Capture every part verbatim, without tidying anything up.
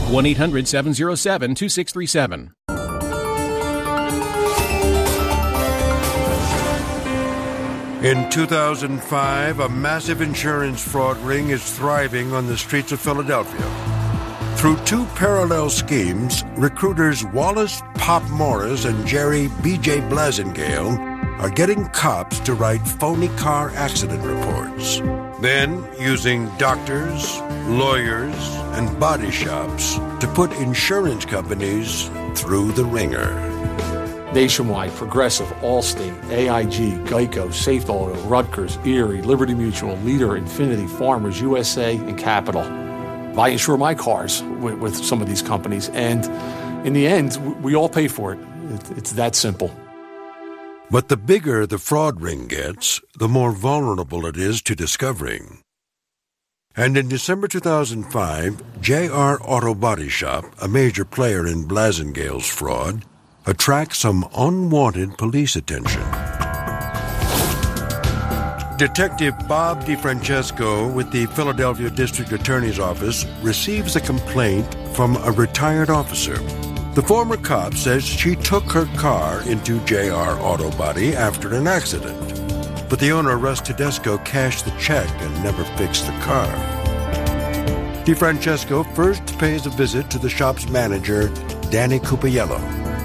one eight hundred seven oh seven two six three seven. In two thousand five, a massive insurance fraud ring is thriving on the streets of Philadelphia. Through two parallel schemes, recruiters Wallace Pop Morris and Jerry B J Blasingale are getting cops to write phony car accident reports. Then, using doctors, lawyers, and body shops to put insurance companies through the ringer. Nationwide, Progressive, Allstate, A I G, Geico, Safe Auto, Rutgers, Erie, Liberty Mutual, Leader, Infinity, Farmers, U S A, and Capital. I insure my cars with, with some of these companies, and in the end, we all pay for it. It's that simple. But the bigger the fraud ring gets, the more vulnerable it is to discovering. And in December two thousand five, J R Auto Body Shop, a major player in Blasingale's fraud, attract some unwanted police attention. Detective Bob DeFrancesco with the Philadelphia District Attorney's Office receives a complaint from a retired officer. The former cop says she took her car into J R Auto Body after an accident, but the owner, Russ Tedesco, cashed the check and never fixed the car. DeFrancesco first pays a visit to the shop's manager, Danny Cupiello.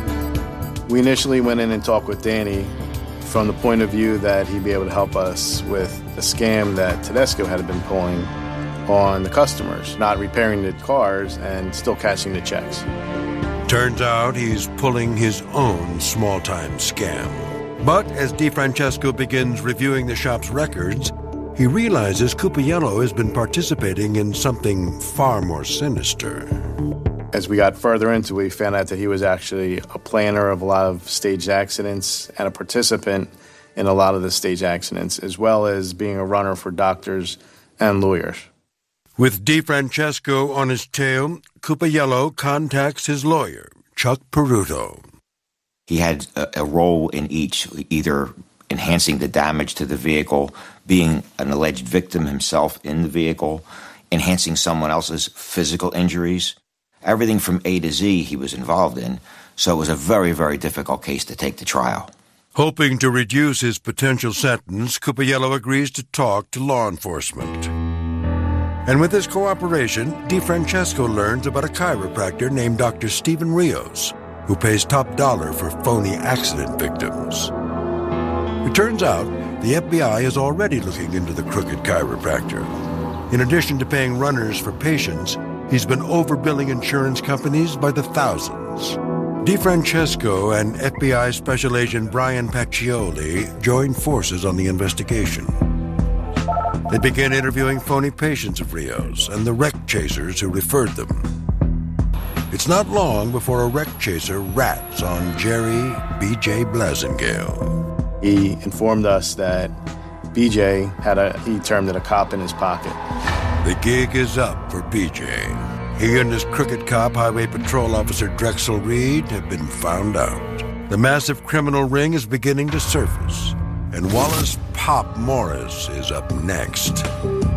We initially went in and talked with Danny from the point of view that he'd be able to help us with a scam that Tedesco had been pulling on the customers, not repairing the cars and still cashing the checks. Turns out he's pulling his own small-time scam. But as DeFrancesco begins reviewing the shop's records, he realizes Cupiello has been participating in something far more sinister. As we got further into it, we found out that he was actually a planner of a lot of staged accidents and a participant in a lot of the staged accidents, as well as being a runner for doctors and lawyers. With DeFrancesco on his tail, Cupiello contacts his lawyer, Chuck Peruto. He had a, a role in each, either enhancing the damage to the vehicle, being an alleged victim himself in the vehicle, enhancing someone else's physical injuries. Everything from A to Z he was involved in, so it was a very, very difficult case to take to trial. Hoping to reduce his potential sentence, Cupiello agrees to talk to law enforcement. And with his cooperation, DeFrancesco learns about a chiropractor named Doctor Stephen Rios, who pays top dollar for phony accident victims. It turns out the F B I is already looking into the crooked chiropractor. In addition to paying runners for patients, he's been overbilling insurance companies by the thousands. DeFrancesco and F B I Special Agent Brian Paccioli join forces on the investigation. They begin interviewing phony patients of Rios and the wreck chasers who referred them. It's not long before a wreck chaser rats on Jerry B J Blasingale. He informed us that B J had a, he termed it a cop in his pocket. The gig is up for B J. He and his crooked cop, Highway Patrol Officer Drexel Reed, have been found out. The massive criminal ring is beginning to surface, and Wallace Pop Morris is up next.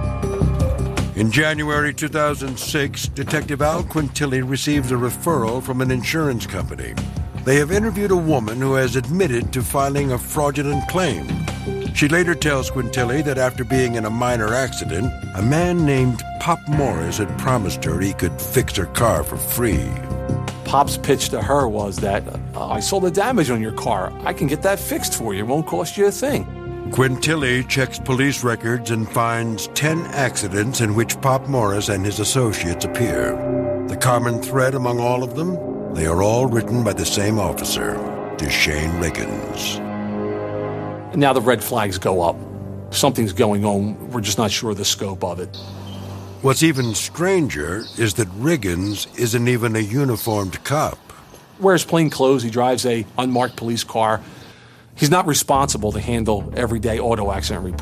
In January two thousand six, Detective Al Quintilli receives a referral from an insurance company. They have interviewed a woman who has admitted to filing a fraudulent claim. She later tells Quintilli that after being in a minor accident, a man named Pop Morris had promised her he could fix her car for free. Pop's pitch to her was that, uh, I saw the damage on your car. I can get that fixed for you. It won't cost you a thing. Quintilli checks police records and finds ten accidents in which Pop Morris and his associates appear. The common thread among all of them? They are all written by the same officer, Deshane Riggins. Now the red flags go up. Something's going on. We're just not sure of the scope of it. What's even stranger is that Riggins isn't even a uniformed cop. Wears plain clothes. He drives a unmarked police car. He's not responsible to handle everyday auto accident reports.